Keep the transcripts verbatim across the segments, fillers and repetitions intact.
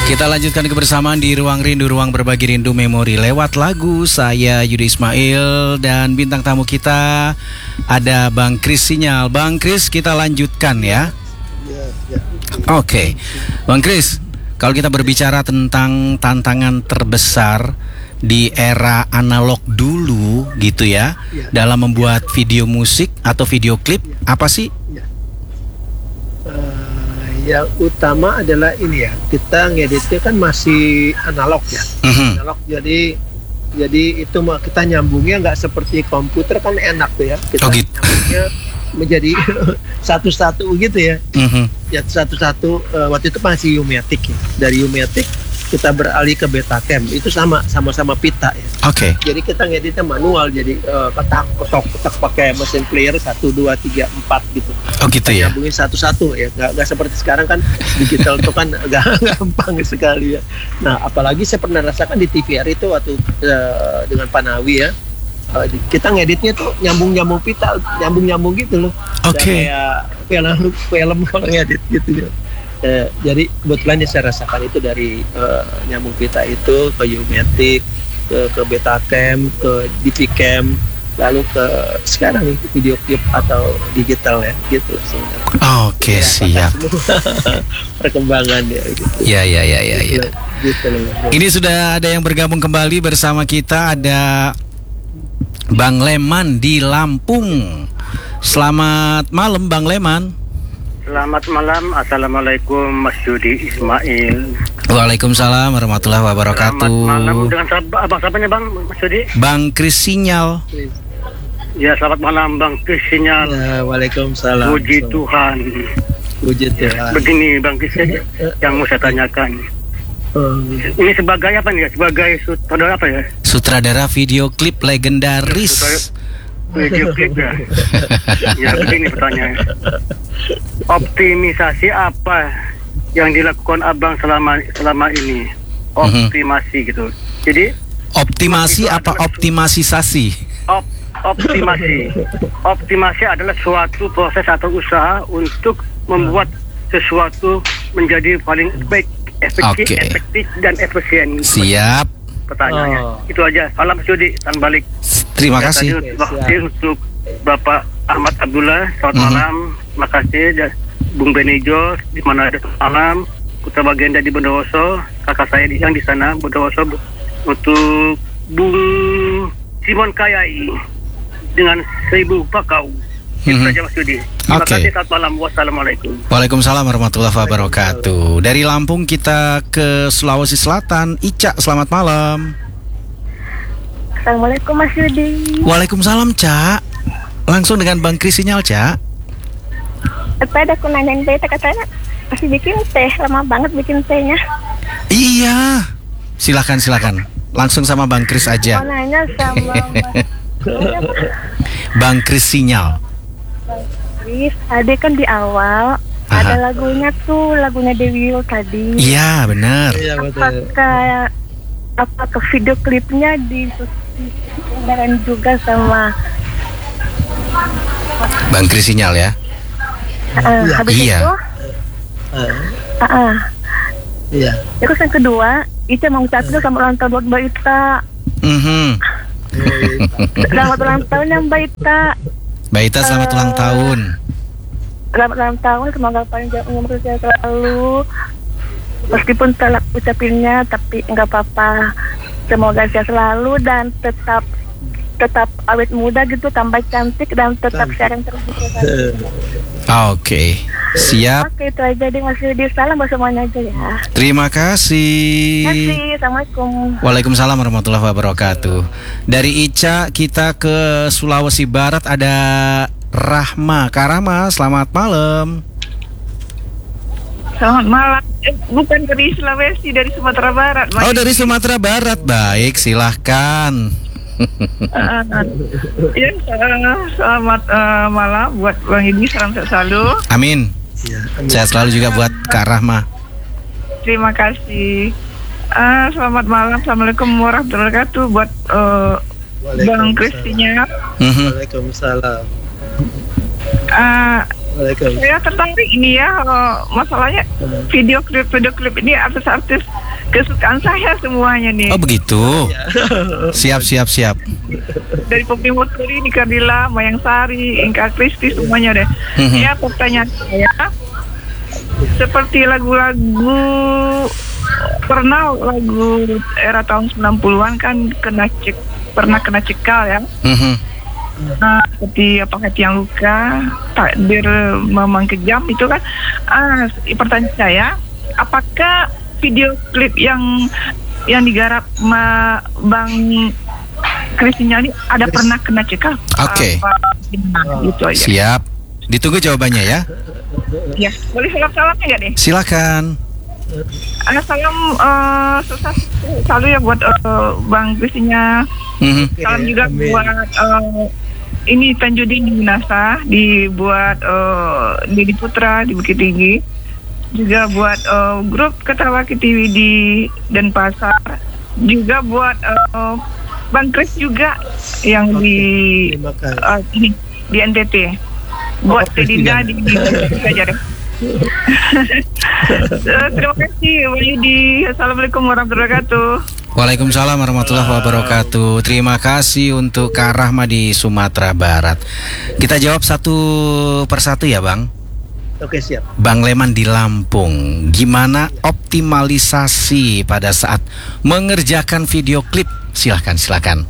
Kita lanjutkan kebersamaan di Ruang Rindu, Ruang Berbagi Rindu Memori lewat lagu. Saya Yudi Ismail dan bintang tamu kita ada Bang Kris Sinyal. Bang Kris, kita lanjutkan ya. Oke, okay. Bang Kris, kalau kita berbicara tentang tantangan terbesar di era analog dulu gitu ya, ya. dalam membuat video musik atau video klip, apa sih? Ya. Uh, yang utama adalah ini ya, kita ngeditnya kan masih analog ya, uh-huh. analog jadi jadi itu mah kita nyambungnya nggak seperti komputer kan enak tuh ya, kita oh, gitu. nyambungnya menjadi satu-satu gitu ya, uh-huh. ya satu-satu. Uh, waktu itu masih U-matic ya, dari U-matic kita beralih ke Betacam, itu sama sama-sama pita ya. Oke. Okay. Jadi kita ngeditnya manual, jadi uh, ketak ketok ketak pakai mesin player satu dua tiga empat gitu. Oh gitu ya. Nyambungin satu-satu ya, nggak nggak seperti sekarang kan digital itu kan agak gampang sekali ya. Nah apalagi saya pernah rasakan di T V R itu waktu uh, dengan Panawi ya. Uh, kita ngeditnya tuh nyambung-nyambung pita, nyambung-nyambung gitu loh. Oke. Okay. Kayak film film kalau ngedit gitu ya. Uh, jadi kebetulan yang saya rasakan itu dari uh, nyambung pita itu ke U-matic, ke, ke Betacam, ke D V Cam, lalu ke sekarang nih video klip atau digital ya gitu sebenarnya. Oke, okay, ya, siap. Perkembangan ya gitu. Ya ya ya ya ya. Gitu, gitu. Ini sudah ada yang bergabung kembali bersama kita, ada Bang Leman di Lampung. Selamat malam Bang Leman. Selamat malam, assalamualaikum Mas Yudi Ismail. Waalaikumsalam warahmatullahi wabarakatuh. Selamat malam, dengan abang siapanya Bang Mas Yudi? Bang Kris Sinyal. Ya selamat malam Bang Kris Sinyal. Ya, waalaikumsalam. Puji Tuhan. Puji Tuhan. Begini Bang Kris yang mau saya tanyakan. Uh, Ini sebagai apa nih? Sebagai sutradara apa ya? Sutradara video klip legendaris. Sutradara video klip ya. Ya begini pertanyaan. Optimisasi apa yang dilakukan Abang selama selama ini? Optimasi mm-hmm. gitu. Jadi optimasi apa optimisasi? Op, optimasi. Optimasi adalah suatu proses atau usaha untuk membuat sesuatu menjadi paling baik, efektif, okay. efektif dan efisien. Siap. Pertanyaannya oh. itu aja. Salam Yudi, salam balik. Terima ya, kasih. Terima kasih untuk Bapak Ahmad Abdullah. Selamat mm-hmm. malam. Terima kasih dan Bung Benijo di mana ada malam. Putra Baginda di Bondowoso, kakak saya yang di sana Bondowoso. Untuk Bung Simon Kayai dengan seribu bakau. Itu mm-hmm. saja Mas Yudi. Terima okay. kasih. Selamat malam. Wassalamualaikum. Waalaikumsalam warahmatullahi wabarakatuh. Dari Lampung kita ke Sulawesi Selatan. Ica, selamat malam. Assalamualaikum Mas Yudi. Waalaikumsalam Cak. Langsung dengan Bang Kris Sinyal Cak. Tadi aku nanyain teh, katanya masih bikin teh, lama banget bikin tehnya. Iya. Silakan silakan. Langsung sama Bang Kris aja. Mau nanya sama Bang Kris Sinyal. Bang Kris, ada kan di awal Aha. ada lagunya tuh, lagunya Dewi Yull tadi. Iya benar. Apakah apakah video klipnya disusun juga sama Bang Kris Sinyal ya? Uh, ya. Habis iya. itu, uh, uh, iya. Terus yang kedua, Ica mau ucapin uh. sama ulang tahun buat Mbak Ita. Mm-hmm. Selamat ulang tahun ya Mbak Ita. Mbak Ita selamat uh, ulang tahun. Selamat ulang tahun, semoga panjang umur sehat selalu. Meskipun telat ucapinnya, tapi nggak apa-apa. Semoga sehat selalu dan tetap tetap awet muda gitu, tambah cantik dan tetap sharing terus. Oke, siap. Oke, itu aja deh Mas Yudi. Salam buat semuanya aja ya. Terima kasih. Terima kasih. Assalamualaikum. Waalaikumsalam warahmatullahi wabarakatuh. Dari Ica kita ke Sulawesi Barat, ada Rahma. Kak Rahma, selamat malam. Selamat malam. Eh, bukan dari Sulawesi, dari Sumatera Barat. Mas. Oh, dari Sumatera Barat. Baik, silahkan. uh, ya, selamat uh, malam buat Bang Idi, salam sehat selalu. Amin. Ya, sehat selalu juga buat Kak Rahma. Terima kasih. Uh, selamat malam, assalamualaikum warahmatullahi wabarakatuh buat uh, Bang Kris Sinyal. Waalaikumsalam. Uh, Waalaikumsalam. Saya tertarik ini ya, eh, masalahnya video klip video klip ini artis-artis kesukaan saya semuanya nih. Oh begitu. Siap siap siap. Dari Poppy Muturi, Nika Dila, Mayang Sari, Inka Kristi, semuanya deh. Mhm. Ya, pertanyaan saya, seperti lagu-lagu pernah lagu era tahun sembilan puluhan kan kena cek pernah kena cekal ya. Mhm. Nah, seperti apakah tiang luka, takdir memang kejam itu kan. Ah, pertanyaan saya, apakah video klip yang yang digarap ma Bang Kristinya ini ada pernah kena cekal? Oke. Apa gimana? Itu aja. Siap. Ditunggu jawabannya ya. Ya, boleh salam-salamnya nggak nih? Silakan. Ada salam uh, sukses selalu ya buat uh, Bang Kristinya. Mhm. Salam juga Amin. buat uh, ini Tanjudin di Minasa, dibuat uh, Didi Putra di Bukit Tinggi, juga buat uh, grup Ketawa K T V di Denpasar, juga buat uh, Bang Kris juga yang Oke, di terima kasih. uh, ini di N T T, buat Oh, Tedinda Presiden. di di aja deh. Uh, terima kasih Bang Yudi. Assalamualaikum warahmatullahi wabarakatuh. Waalaikumsalam warahmatullahi wabarakatuh. Terima kasih untuk Kak Rahma di Sumatera Barat. Kita jawab satu persatu ya Bang. Oke, siap. Bang Leman di Lampung, gimana optimalisasi pada saat mengerjakan video klip? Silahkan, silahkan.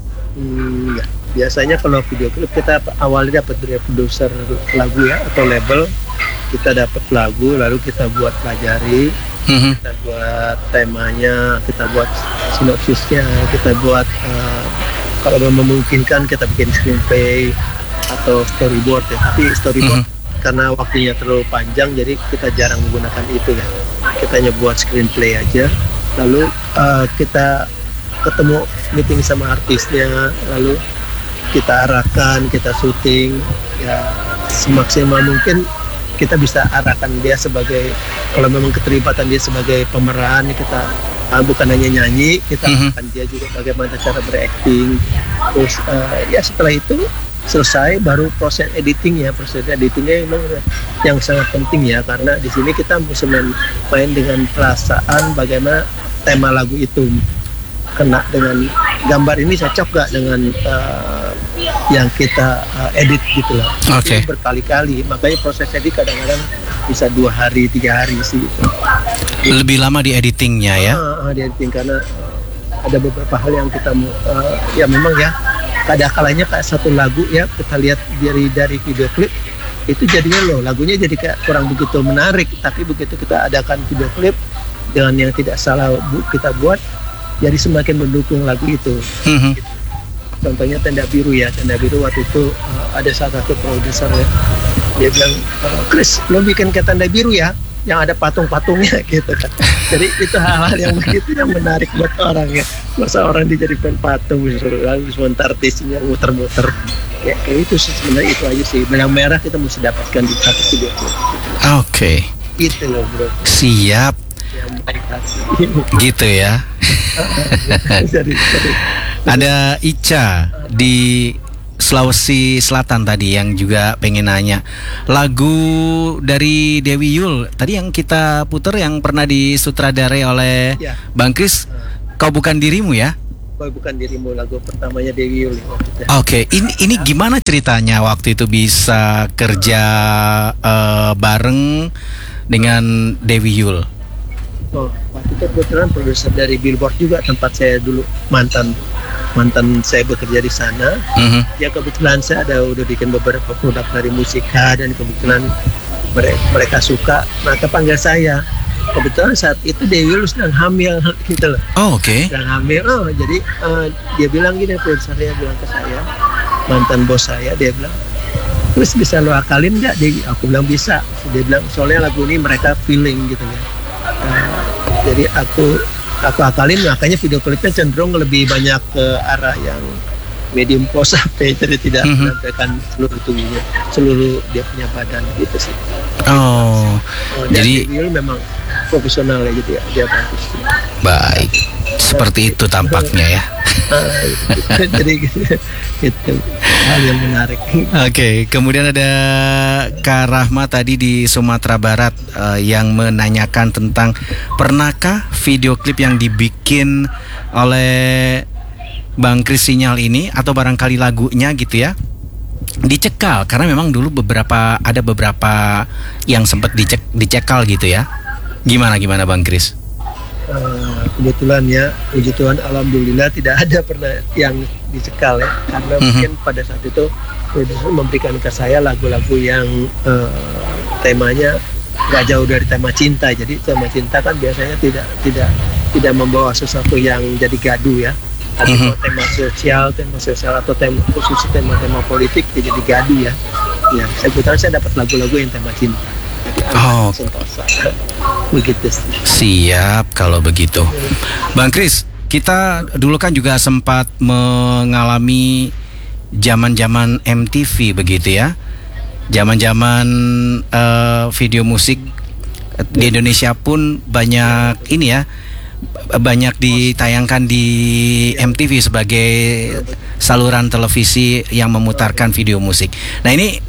Hmm, ya. Biasanya kalau video klip kita awalnya dapat dari produser lagu ya atau label, kita dapat lagu lalu kita buat pelajari, Mhm. kita buat temanya, kita buat sinopsisnya, kita buat uh, kalau memungkinkan kita bikin screenplay atau storyboard ya. Tapi storyboard karena waktunya terlalu panjang jadi kita jarang menggunakan itu ya. Kita hanya buat screenplay aja. Lalu uh, kita ketemu meeting sama artisnya, lalu kita arahkan, kita syuting ya semaksimal mungkin kita bisa arahkan dia sebagai, kalau memang keterlibatan dia sebagai pemeran, kita uh, bukan hanya nyanyi, kita Mhm. arahkan dia juga bagaimana cara berakting. Terus uh, ya setelah itu selesai baru proses editing ya, proses editingnya memang yang sangat penting ya, karena di sini kita mesti main, main dengan perasaan bagaimana tema lagu itu kena dengan gambar ini cocok gak dengan uh, yang kita uh, edit gitu loh. Oke. Itu berkali-kali, makanya proses edit kadang-kadang bisa dua hari tiga hari sih. Lebih lama di editingnya ya. Uh, uh, di editing karena uh, ada beberapa hal yang kita uh, ya memang ya kadang kalanya kayak satu lagu ya kita lihat dari dari video klip itu jadinya loh lagunya jadi kayak kurang begitu menarik, tapi begitu kita adakan video klip dengan yang tidak salah bu, kita buat jadi semakin mendukung lagu itu. Mhm. Contohnya Tenda Biru ya, Tenda Biru waktu itu uh, ada salah satu produser ya, dia bilang, uh, Chris lo bikin kayak Tenda Biru ya yang ada patung-patungnya gitu kan. Jadi itu hal-hal yang begitu yang menarik buat orang ya. Masa orang dijadikan patung misalnya, sementara artisnya muter-muter ya kayak itu sih, sebenarnya itu aja sih. Benang merah kita mesti dapatkan di satu video klip Oke. gitu loh bro, Siap. yang baik hati. Gitu ya. Jadi, jadi Ada Ica di Sulawesi Selatan tadi yang juga pengen nanya lagu dari Dewi Yul tadi yang kita puter yang pernah disutradarai oleh Ya. Bang Kris, Kau Bukan Dirimu ya. Boy Bukan Dirimu, lagu pertamanya Dewi Yul waktu itu. Oke, ini ini gimana ceritanya waktu itu bisa kerja eh, bareng dengan Dewi Yul? Oh, waktu itu kebetulan produser dari Billboard juga tempat saya dulu mantan mantan saya bekerja di sana. Mhm. Ya kebetulan saya ada udah bikin beberapa produk dari musika dan kebetulan mereka, mereka suka, maka panggil saya. Kebetulan saat itu Dewi Yul sedang hamil gitu loh. Oh, oke. Sedang hamil. Oh, jadi eh, dia bilang gini, produsernya bilang ke saya, mantan bos saya, dia bilang, terus bisa lo akalin nggak? Dia, aku bilang bisa. Dia bilang soalnya lagu ini mereka feeling gitu ya. Nah, jadi aku aku akalin, makanya video klipnya cenderung lebih banyak ke arah yang medium pose sampai jadi tidak Mhm. menampilkan seluruh tubuhnya, seluruh dia punya badan gitu sih. Oh, Oh, dan jadi Dewi Yul memang profesional ya, jadi dia bagus. baik. Seperti itu tampaknya ya. Ah, gitu. Jadi gitu. gitu. hal yang menarik. Oke, kemudian ada Kak Rahma tadi di Sumatera Barat uh, yang menanyakan tentang pernahkah video klip yang dibikin oleh Bang Kris Sinyal ini atau barangkali lagunya gitu ya dicekal, karena memang dulu beberapa ada beberapa yang sempat dicek, dicekal gitu ya. Gimana gimana Bang Kris? Uh, kebetulan ya, puji Tuhan, alhamdulillah tidak ada pernah yang dicekal ya, karena Mhm. mungkin pada saat itu produser memberikan ke saya lagu-lagu yang uh, temanya nggak jauh dari tema cinta. Jadi tema cinta kan biasanya tidak tidak tidak membawa sesuatu yang jadi gaduh ya. Tapi Mhm. kalau tema sosial, tema sosial atau tema khusus tema-tema politik ya jadi gaduh ya. Ya, saya kebetulan saya dapat lagu-lagu yang tema cinta. Jadi Oh. anak sentosa. Begitu sih. Siap kalau begitu. Bang Kris, kita dulu kan juga sempat mengalami zaman-zaman M T V begitu ya. Zaman-zaman eh, video musik di Indonesia pun banyak ini ya, banyak ditayangkan di M T V sebagai saluran televisi yang memutarkan video musik. Nah ini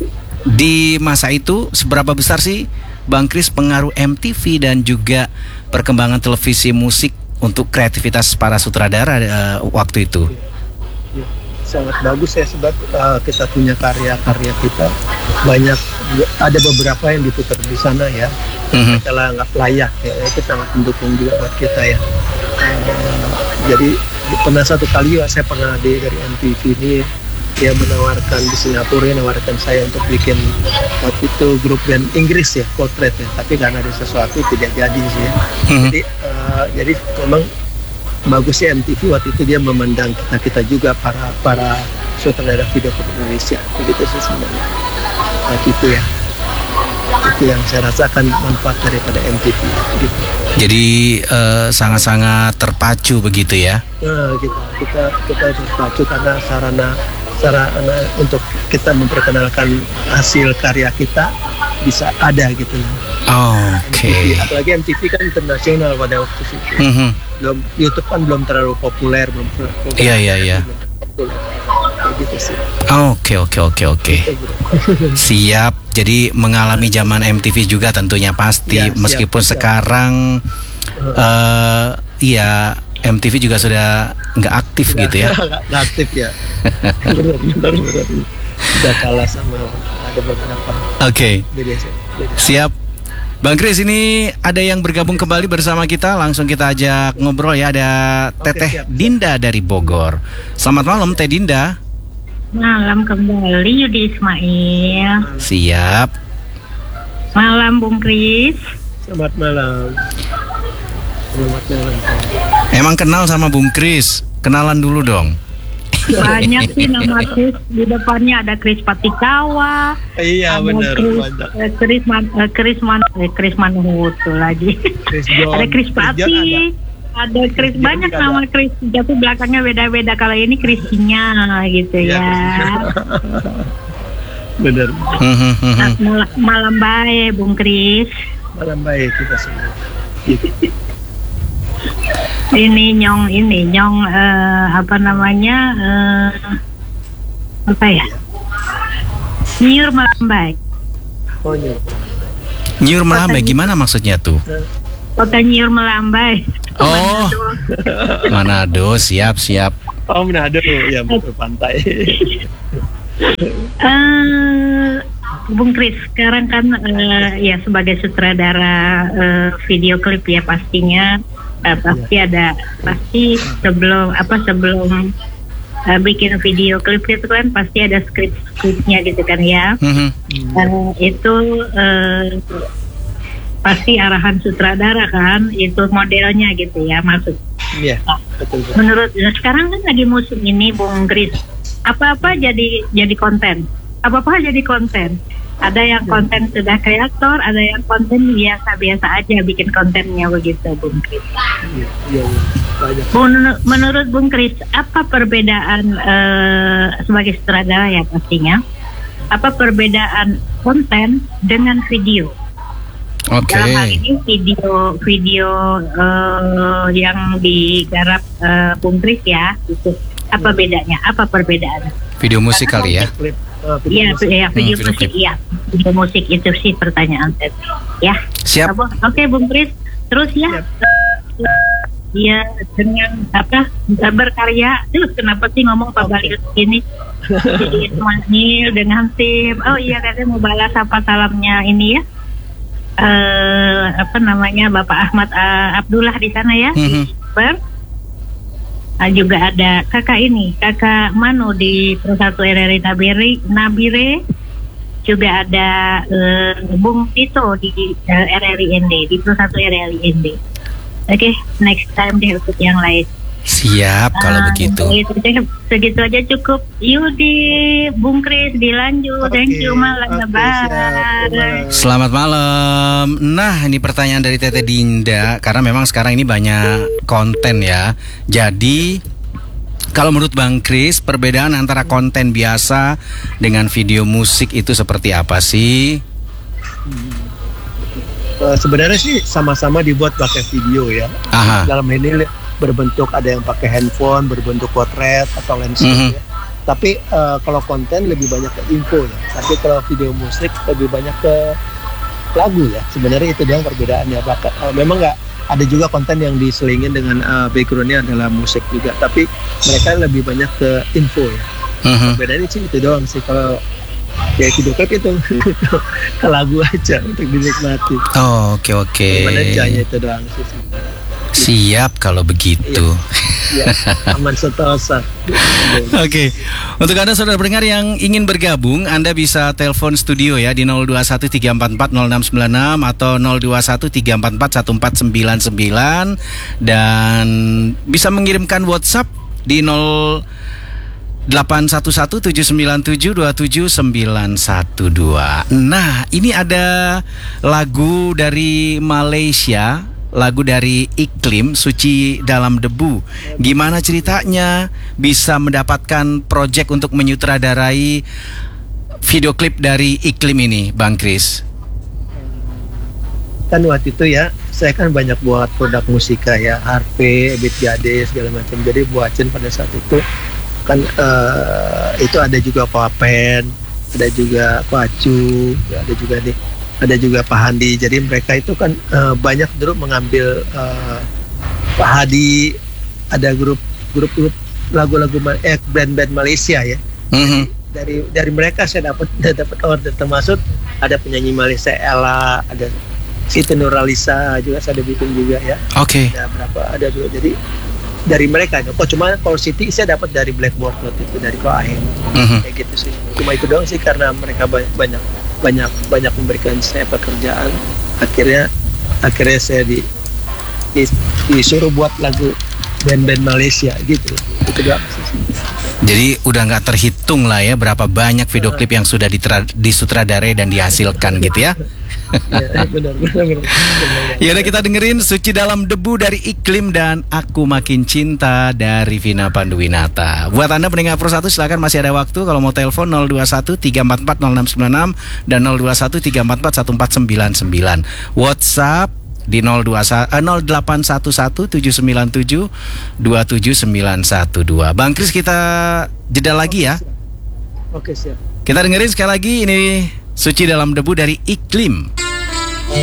di masa itu seberapa besar sih Bang Kris pengaruh M T V dan juga perkembangan televisi musik untuk kreativitas para sutradara uh, waktu itu? Ya, sangat bagus ya, sebab uh, kita punya karya-karya kita banyak, ada beberapa yang diputar di sana ya. Mhm. Kita anggap layak ya, itu sangat mendukung juga buat kita ya. Uh, jadi pernah satu kali ya, saya pernah di dari M T V ini dia menawarkan di Singapura, ya, menawarkan saya untuk bikin waktu itu grup band Inggris ya, Portrait ya, tapi karena ada sesuatu tidak jadi sih ya. Mhm. Jadi uh, jadi memang bagusnya M T V waktu itu dia memandang kita kita juga para para sutradara video klip Indonesia, begitu sih sebenarnya. Nah, gitu ya. Itu yang saya rasakan manfaat daripada M T V gitu. Jadi eh, sangat-sangat terpacu begitu ya? Nah, kita kita kita terpacu karena sarana sarana untuk kita memperkenalkan hasil karya kita bisa ada gitu loh. Oke. M T V, apalagi M T V kan internasional pada waktu itu. Mhm. Belum, YouTube kan belum terlalu populer, belum populer. Iya, iya, iya. Belum populer. Kayak gitu sih. Oke oke oke oke. Siap. Jadi mengalami zaman M T V juga tentunya pasti, Ya, siap, meskipun siap. sekarang eh iya M T V juga sudah nggak aktif gitu ya. Nggak- nggak aktif ya. Benar, benar, benar. Udah kalah sama ada beberapa Oke. beda sih. Beda. Siap. Bang Kris, ini ada yang bergabung kembali bersama kita. Langsung kita ajak ngobrol ya. Ada Oke, Teteh siap. Dinda dari Bogor. Selamat malam Teh Dinda. Malam kembali Yudi Ismail. Siap. Malam Bung Kris. Selamat malam. Selamat malam. Emang kenal sama Bung Kris? Kenalan dulu dong. Banyak sih nama Kris. Di depannya ada Kris Patikawa. Iya ada benar. Kris, Banyak. eh, Kris Man, eh, Kris Man, eh, Kris Manhutu lagi. Chris John. Ada Kris Chris John Pati. ada. Ada Kris, John banyak juga nama ada. Kris, tapi belakangnya beda-beda. Kalau ini Krisnya gitu Iya, ya. Benar. Mhm, mhm. Nah, mal- malam baik Bung Kris. Malam baik kita semua. Gitu. Ini nyong ini nyong eh, apa namanya eh, apa ya? Nyur malam baik. Oh iya. Nyur melambai gimana maksudnya tuh? Kota Nyur melambai. Oh, Manado, siap siap. Oh Manado ya, betul pantai. Eh, Bung Kris, sekarang kan eh, ya sebagai sutradara eh, video klip ya pastinya eh, pasti ada pasti sebelum apa sebelum eh, bikin video klip itu kan pasti ada skrip-skripnya gitu kan ya. Mhm. Eh, itu eh, pasti arahan sutradara kan, itu modelnya gitu ya maksud. Iya, betul betul. Menurut nah, sekarang kan lagi musim ini Bung Kris, apa-apa jadi jadi konten, apa-apa jadi konten. Ada yang konten sudah kreator, ada yang konten biasa-biasa aja bikin kontennya begitu Bung Kris. Iya, iya, banyak. Menur- Menurut Bung Kris, apa perbedaan eh, sebagai sutradara ya pastinya? Apa perbedaan konten dengan video? Oke. Dalam hal ini video video eh, yang digarap eh, Bung Kris ya, itu apa bedanya? Apa perbedaannya? Video musik kali ya. Klip, uh, video Iya, musik. ya, video Hmm, video musik, klip. iya. Video musik itu sih pertanyaan tadi. Ya. Siap. Apa? Oke, Bung Kris. Terus ya. Iya, dengan apa berkarya. Terus kenapa sih ngomong Pak Balik ini? Jadi Ismail dengan tim. Oh iya, katanya mau balas apa salamnya ini ya. Eh apa namanya Bapak Ahmad uh, Abdullah di sana ya. Mhm. Ber. Ah, juga ada kakak ini, kakak Manu di Persatu R R I Nabire, Nabire. Juga ada eh, Bung Tito di eh, R R I N D, di Persatu R R I N D. Oke, next time deh ikut yang lain. Siap kalau Ah, begitu. Segitu, aja- segitu aja cukup. Yudi, Bung Kris dilanjut. Thank you, Oke, malam. oke, Bye. siap. Bye. Selamat malam. Nah, ini pertanyaan dari Tete Dinda karena memang sekarang ini banyak konten ya. Jadi kalau menurut Bang Kris, perbedaan antara konten biasa dengan video musik itu seperti apa sih? Uh, sebenarnya sih sama-sama dibuat pakai video ya. Aha. Dalam ini berbentuk ada yang pakai handphone, berbentuk potret atau landscape Mhm. ya. Tapi uh, kalau konten lebih banyak ke info ya. Tapi kalau video musik lebih banyak ke lagu ya. Sebenarnya itu doang perbedaannya. Bahkan uh, memang nggak ada juga konten yang diselingin dengan uh, backgroundnya adalah musik juga. Tapi mereka lebih banyak ke info ya. Mhm. Perbedaannya sih itu doang sih. Kalau kayak video klip itu ke lagu aja untuk dinikmati. Oh, oke oke. Perbedaan itu doang sih. Siap kalau begitu. Ya, aman sentosa. Oke, untuk Anda saudara pendengar yang ingin bergabung, Anda bisa telepon studio ya di nol dua satu tiga empat empat nol enam sembilan enam atau nol dua satu tiga empat empat satu empat sembilan sembilan dan bisa mengirimkan WhatsApp di nol delapan satu satu tujuh sembilan tujuh dua tujuh sembilan satu dua. Nah, ini ada lagu dari Malaysia, lagu dari Iklim, Suci Dalam Debu. Gimana ceritanya bisa mendapatkan proyek untuk menyutradarai video klip dari Iklim ini, Bang Kris? Kan waktu itu ya, saya kan banyak buat produk musika ya, harpe, beat gade segala macam. Jadi buatin pada saat itu kan eh, itu ada juga Papen, ada juga Pacu, ada juga nih, ada juga Pak Handi. Jadi mereka itu kan eh, banyak dulu mengambil eh, Pak Hadi, ada grup grup grup lagu-lagu Ma- eh band-band Malaysia ya. Mhm. Dari dari mereka saya dapat dapat order, termasuk ada penyanyi Malaysia Ella, ada Siti Nurhaliza juga saya ada bikin juga ya. Oke. Ada berapa ada dua, jadi dari mereka. Oh cuma kalau Siti saya dapat dari Blackboard waktu itu, dari Koahen. Mhm. Kayak gitu sih. Cuma itu doang sih, karena mereka banyak banyak banyak, banyak memberikan saya pekerjaan. Akhirnya akhirnya saya di, di disuruh buat lagu band-band Malaysia gitu. Itu doang sih. Jadi udah nggak terhitung lah ya berapa banyak video klip yang sudah ditra- disutradarai dan dihasilkan gitu ya. Ya, benar, benar, benar. Ya udah, kita dengerin Suci Dalam Debu dari Iklim dan Aku Makin Cinta dari Vina Panduwinata. Buat Anda pendengar Pro satu, silakan masih ada waktu kalau mau telepon nol dua satu tiga empat empat nol enam sembilan enam dan nol dua satu tiga empat empat satu empat sembilan sembilan. WhatsApp di nol dua satu eh, nol delapan satu satu tujuh sembilan tujuh dua tujuh sembilan satu dua. Bang Kris, kita jeda lagi ya. Oke, siap. Kita dengerin sekali lagi ini Suci Dalam Debu dari Iklim.